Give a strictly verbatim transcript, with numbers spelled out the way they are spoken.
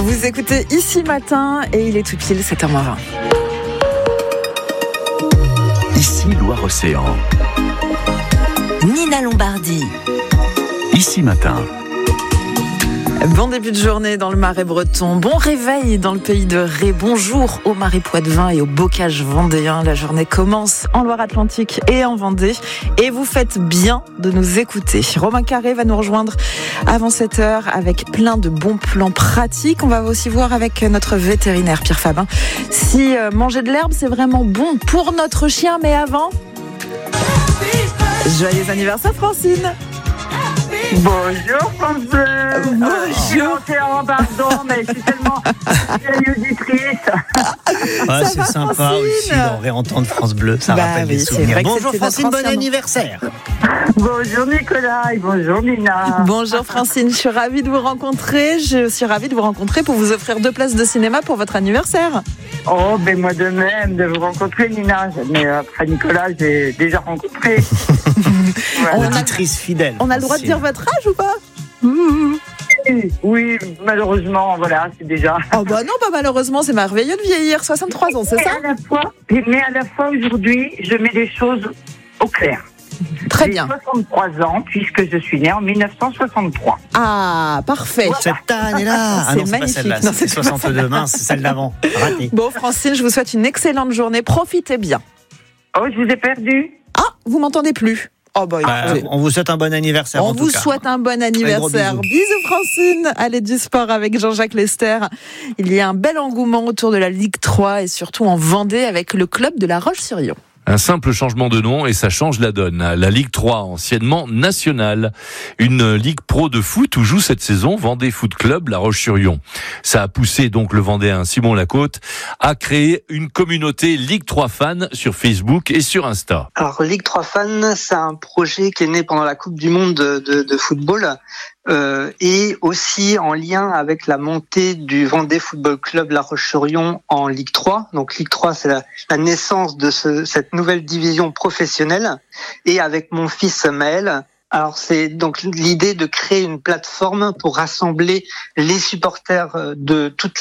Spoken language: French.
Vous écoutez Ici Matin et il est tout pile sept heures vingt. Ici Loire-Océan. Nina Lombardi. Ici Matin. Bon début de journée dans le Marais breton. Bon réveil dans le pays de Ré. Bonjour au Marais Poitevin et au Bocage vendéen. La journée commence en Loire-Atlantique et en Vendée. Et vous faites bien de nous écouter. Romain Carré va nous rejoindre avant sept heures avec plein de bons plans pratiques. On va aussi voir avec notre vétérinaire Pierre Fabin si euh, manger de l'herbe c'est vraiment bon pour notre chien. Mais avant, joyeux anniversaire Francine. Bonjour France Bleu. Bonjour. Oh, pardon, mais je suis tellement vieille auditrice. Ah, Ça c'est va, sympa Francine aussi d'en réentendre France Bleu, ça Bah rappelle oui, des c'est souvenirs. vrai que Bonjour c'était Francine, notre bon ancien- anniversaire. Bonjour Nicolas et bonjour Nina. Bonjour Francine, je suis ravie de vous rencontrer. Je suis ravie de vous rencontrer pour vous offrir deux places de cinéma pour votre anniversaire. Oh, ben moi de même de vous rencontrer Nina. Mais après Nicolas, j'ai déjà rencontré. Ouais. On a- Auditrice fidèle. On a le droit de dire votre âge ou pas? Oui, oui, malheureusement, voilà, c'est déjà. Oh bah non, bah malheureusement, c'est merveilleux de vieillir. soixante-trois ans, c'est Mais ça? à la fois, mais à la fois aujourd'hui, je mets les choses au clair. Très J'ai bien. soixante-trois ans puisque je suis née en mille neuf cent soixante-trois. Ah, parfait. Cette année-là. Ah C'est non, c'est pas magnifique. celle-là, Non, c'est c'est pas soixante-deux, mince, c'est celle d'avant. Raté. Bon Francine, je vous souhaite une excellente journée. Profitez bien. Oh, je vous ai perdu. Ah, vous m'entendez plus? Oh bah Bah, écoutez. on vous souhaite un bon anniversaire On en tout vous cas. souhaite un bon anniversaire. gros Bisous Francine. Allez, du sport avec Jean-Jacques Lester. Il y a un bel engouement autour de la Ligue trois et surtout en Vendée avec le club de La Roche-sur-Yon. Un simple changement de nom et ça change la donne. La Ligue trois, anciennement nationale. Une Ligue pro de foot où joue cette saison Vendée Foot Club La Roche-sur-Yon. Ça a poussé donc le Vendéen Simon Lacôte à créer une communauté Ligue trois fans sur Facebook et sur Insta. Alors, Ligue trois Fans, c'est un projet qui est né pendant la Coupe du Monde de, de, de football euh, et aussi en lien avec la montée du Vendée Football Club La Roche-sur-Yon en Ligue trois. Donc, Ligue trois, c'est la, la naissance de ce, cette nouvelle division professionnelle. Et avec mon fils Maël, alors c'est donc l'idée de créer une plateforme pour rassembler les supporters de toute